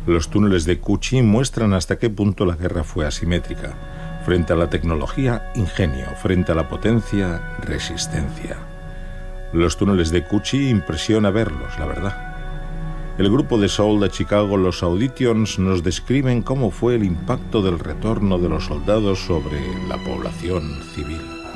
Los túneles de Cuchi muestran hasta qué punto la guerra fue asimétrica. Frente a la tecnología, ingenio. Frente a la potencia, resistencia. Los túneles de Cuchi impresiona verlos, la verdad. El grupo de soul de Chicago, los Auditions, nos describen cómo fue el impacto del retorno de los soldados sobre la población civil.